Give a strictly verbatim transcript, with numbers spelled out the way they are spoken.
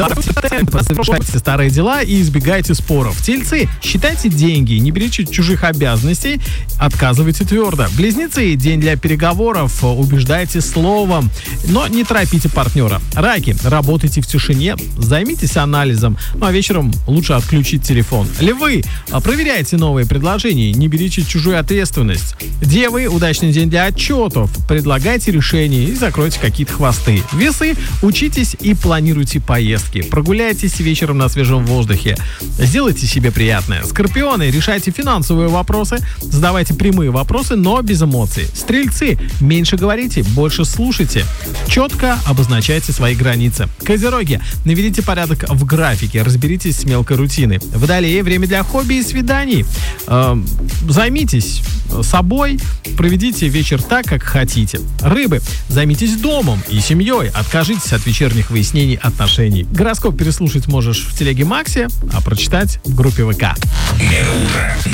Совершайте старые дела и избегайте споров. Тельцы, считайте деньги, не берите чужих обязанностей, отказывайте твердо. Близнецы, день для переговоров, убеждайте словом, но не торопите партнера. Раки, работайте в тишине, займитесь анализом, ну а вечером лучше отключить телефон. Львы, проверяйте новые предложения, не берите чужую ответственность. Девы, удачный день для отчетов, предлагайте решения и закройте какие-то хвосты. Весы, учитесь и планируйте поездки. Прогуляйтесь вечером на свежем воздухе. Сделайте себе приятное. Скорпионы, решайте финансовые вопросы, задавайте прямые вопросы, но без эмоций. Стрельцы, меньше говорите, больше слушайте. Четко обозначайте свои границы. Козероги, наведите порядок в графике, разберитесь с мелкой рутиной. Водолеи, время для хобби и свиданий. Э, займитесь собой, проведите вечер так, как хотите. Рыбы, займитесь домом и семьей, откажитесь от вечерних выяснений отношений. Гороскоп переслушать можешь в телеге Макси, а прочитать в группе ВК. Утро